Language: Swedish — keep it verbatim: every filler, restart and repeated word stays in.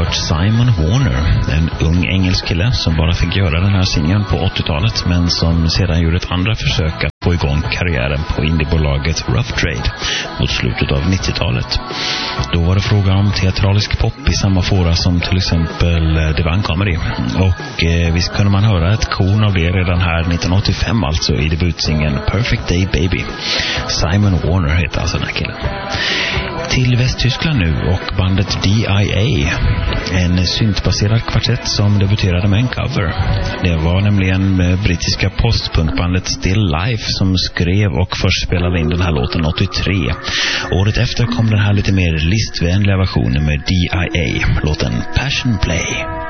hört Simon Warner, en ung engelsk kille som bara fick göra den här singeln på åttiotalet men som sedan gjorde ett andra försök att få igång karriären på indiebolaget Rough Trade mot slutet av nittiotalet. Då var det fråga om teatralisk pop i samma fåra som till exempel Divine Comedy, och eh, visst kunde man höra ett korn av det redan här nittonhundraåttiofem, alltså i debutsingen Perfect Day Baby. Simon Warner heter alltså den här killen. Till Västtyskland nu och bandet D I A, en syntbaserad kvartett som debuterade med en cover. Det var nämligen brittiska postpunkbandet Still Life som skrev och först spelade in den här låten åttiotre. Året efter kom den här lite mer listvänliga versionen med D I A, låten Passion Play.